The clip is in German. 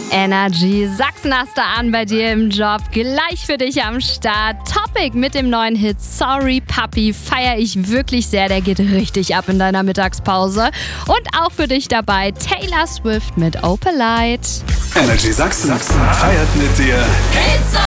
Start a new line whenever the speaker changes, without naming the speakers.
Energy Sachsen hast du an bei dir im Job. Gleich für dich am Start. Topic mit dem neuen Hit Sorry Papi feiere ich wirklich sehr. Der geht richtig ab in deiner Mittagspause. Und auch für dich dabei Taylor Swift mit Opalite.
Energy Sachsen feiert mit dir.